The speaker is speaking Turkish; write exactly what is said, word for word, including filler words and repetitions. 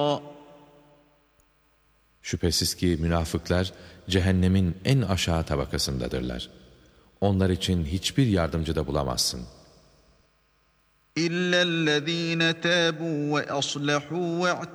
Şüphesiz ki münafıklar cehennemin en aşağı tabakasındadırlar. Onlar için hiçbir yardımcı da bulamazsın. إِلَّا الَّذ۪ينَ تَابُوا وَأَصْلَحُوا